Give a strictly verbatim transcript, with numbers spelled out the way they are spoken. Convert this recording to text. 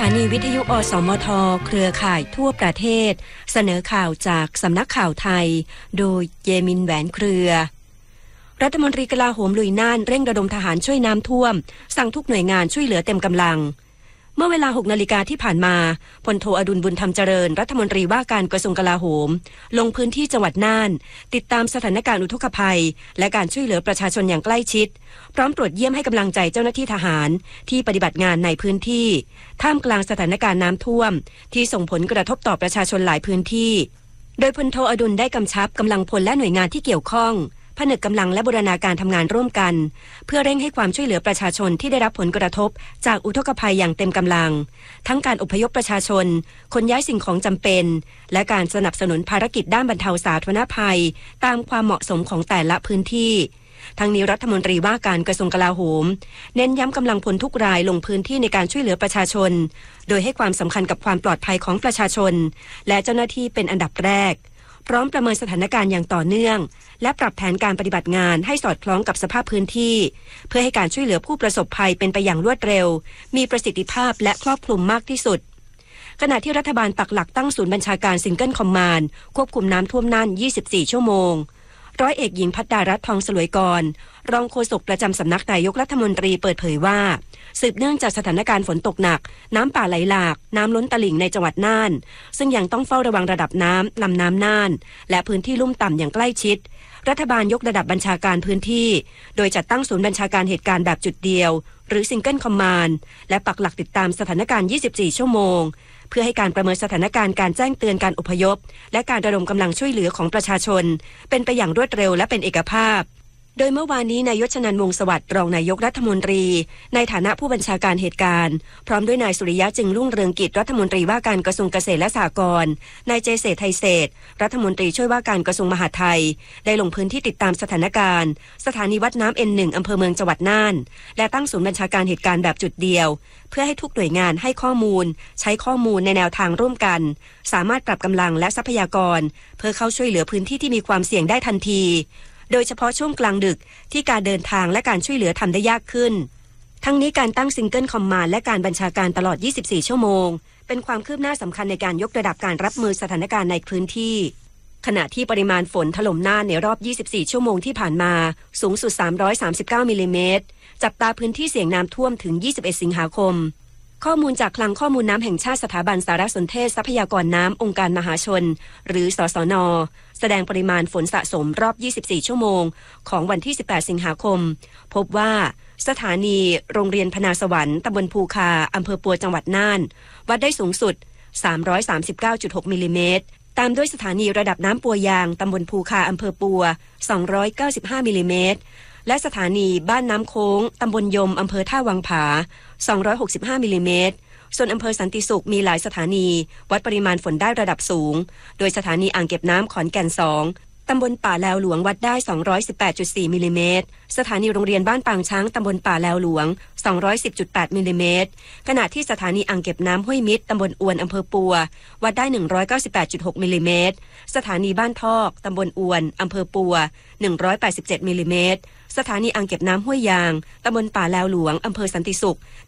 านีวิทยุอสมทเครือข่ายทั่วประเทศเสนอข่าวจากสำนักข่าวไทยโดยเยมินแหวนเครือรัฐมนตรีกลาโหมลุยน่านเร่งระดมทหารช่วยน้ำท่วมสั่งทุกหน่วยงานช่วยเหลือเต็มกำลังเมื่อเวลาหกนาฬิกาที่ผ่านมาพลโทอดุลบุญธรรมเจริญรัฐมนตรีว่าการกระทรวงกลาโหมลงพื้นที่จังหวัดน่านติดตามสถานการณ์อุทกภัยและการช่วยเหลือประชาชนอย่างใกล้ชิดพร้อมตรวจเยี่ยมให้กำลังใจเจ้าหน้าที่ทหารที่ปฏิบัติงานในพื้นที่ท่ามกลางสถานการณ์น้ำท่วมที่ส่งผลกระทบต่อประชาชนหลายพื้นที่โดยพลโทอดุลได้กำชับกำลังพลและหน่วยงานที่เกี่ยวข้องผนึกกำลังและบูรณาการทำงานร่วมกันเพื่อเร่งให้ความช่วยเหลือประชาชนที่ได้รับผลกระทบจากอุทกภัยอย่างเต็มกำลังทั้งการอพยพประชาชนขนย้ายสิ่งของจำเป็นและการสนับสนุนภารกิจด้านบรรเทาสาธารณภัยตามความเหมาะสมของแต่ละพื้นที่ทั้งนี้รัฐมนตรีว่าการกระทรวงกลาโหมเน้นย้ำกำลังพลทุกรายลงพื้นที่ในการช่วยเหลือประชาชนโดยให้ความสำคัญกับความปลอดภัยของประชาชนและเจ้าหน้าที่เป็นอันดับแรกพร้อมประเมินสถานการณ์อย่างต่อเนื่องและปรับแผนการปฏิบัติงานให้สอดคล้องกับสภาพพื้นที่เพื่อให้การช่วยเหลือผู้ประสบภัยเป็นไปอย่างรวดเร็วมีประสิทธิภาพและครอบคลุมมากที่สุดขณะที่รัฐบาลปักหลักตั้งศูนย์บัญชาการซิงเกิลคอมมานด์ควบคุมน้ำท่วมน่านยี่สิบสี่ชั่วโมงร้อยเอกหญิงภัทรารัตน์ทองสลวยกรรองโฆษกประจำสำนักนายกรัฐมนตรีเปิดเผยว่าสืบเนื่องจากสถานการณ์ฝนตกหนักน้ำป่าไหลหลากน้ำล้นตลิ่งในจังหวัดน่านซึ่งยังต้องเฝ้าระวังระดับน้ำลำน้ำน่านและพื้นที่ลุ่มต่ำอย่างใกล้ชิดรัฐบาลยกระดับบัญชาการพื้นที่โดยจัดตั้งศูนย์บัญชาการเหตุการณ์แบบจุดเดียวหรือซิงเกิลคอมมานด์และปักหลักติดตามสถานการณ์ยี่สิบสี่ชั่วโมงเพื่อให้การประเมินสถานการณ์การแจ้งเตือนการอพยพและการระดมกำลังช่วยเหลือของประชาชนเป็นไปอย่างรวดเร็วและเป็นเอกภาพโดยเมื่อวานนี้นายยศนันท์วงศ์สวัสดิ์รองนายกรัฐมนตรีในฐานะผู้บัญชาการเหตุการณ์พร้อมด้วยนายสุริยะจึงรุ่งเรืองกิจรัฐมนตรีว่าการกระทรวงเกษตรและสหกรณ์นายเจเษไทยเศรษฐ์รัฐมนตรีช่วยว่าการกระทรวงมหาดไทยได้ลงพื้นที่ติดตามสถานการณ์สถานีวัดน้ำ เอ็น หนึ่ง อำเภอเมืองจังหวัดน่านและตั้งศูนย์บัญชาการเหตุการณ์แบบจุดเดียวเพื่อให้ทุกหน่วยงานให้ข้อมูลใช้ข้อมูลในแนวทางร่วมกันสามารถปรับกำลังและทรัพยากรเพื่อเข้าช่วยเหลือพื้นที่ที่มีความเสี่ยงได้ทันทีโดยเฉพาะช่วงกลางดึกที่การเดินทางและการช่วยเหลือทำได้ยากขึ้นทั้งนี้การตั้งซิงเกิลคอมมานด์และการบัญชาการตลอดยี่สิบสี่ชั่วโมงเป็นความคืบหน้าสำคัญในการยกระดับการรับมือสถานการณ์ในพื้นที่ขณะที่ปริมาณฝนถล่มน่านในรอบยี่สิบสี่ชั่วโมงที่ผ่านมาสูงสุดสามร้อยสามสิบเก้ามิลลิเมตรจับตาพื้นที่เสี่ยงน้ำท่วมถึงยี่สิบเอ็ดสิงหาคมข้อมูลจากคลังข้อมูลน้ำแห่งชาติสถาบันสารสนเทศทรัพยากรน้ำองค์การมหาชนหรือสสน.แสดงปริมาณฝนสะสมรอบยี่สิบสี่ชั่วโมงของวันที่สิบแปดสิงหาคมพบว่าสถานีโรงเรียนพนาสวรรค์ตำบลภูคาอำเภอปัวจังหวัดน่านวัดได้สูงสุด สามร้อยสามสิบเก้าจุดหก มิลลิเมตรตามด้วยสถานีระดับน้ำปัวยางตำบลภูคาอำเภอปัวสองร้อยเก้าสิบห้ามิลลิเมตรและสถานีบ้านน้ำโค้งตำบลยมอำเภอท่าวังผาสองร้อยหกสิบห้ามิลลิเมตรส่วนอำเภอสันติสุขมีหลายสถานีวัดปริมาณฝนได้ระดับสูงโดยสถานีอ่างเก็บน้ำขอนแก่นสองตำบลป่าแลวหลวงวัดได้ สองร้อยสิบแปดจุดสี่ มิลลิเมตรสถานีโรงเรียนบ้านปางช้างตำบลป่าแลวหลวง สองร้อยสิบจุดแปด มิลลิเมตรขณะที่สถานีอ่างเก็บน้ำห้วยมิตรตำบลอวนอำเภอปัววัดได้ หนึ่งร้อยเก้าสิบแปดจุดหก มิลลิเมตรสถานีบ้านทอกตำบลอวนอำเภอปัวหนึ่งร้อยแปดสิบเจ็ดมิลลิเมตรสถานีอ่างเก็บน้ำห้วยยางตำบลป่าแลวหลวงอำเภอสันติสุข